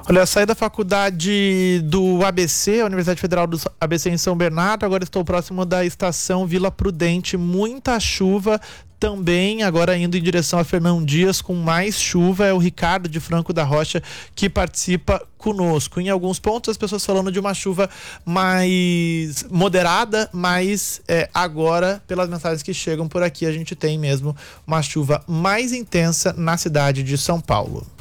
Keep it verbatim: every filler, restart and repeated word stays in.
Olha, saí da faculdade do A B C, a Universidade Federal do A B C em São Bernardo, agora estou próximo da estação Vila Prudente, muita chuva também, agora indo em direção a Fernão Dias com mais chuva, é o Ricardo de Franco da Rocha que participa conosco. Em alguns pontos as pessoas falando de uma chuva mais moderada, mas é, agora, pelas mensagens que chegam por aqui, a gente tem mesmo uma chuva mais intensa na cidade de São Paulo.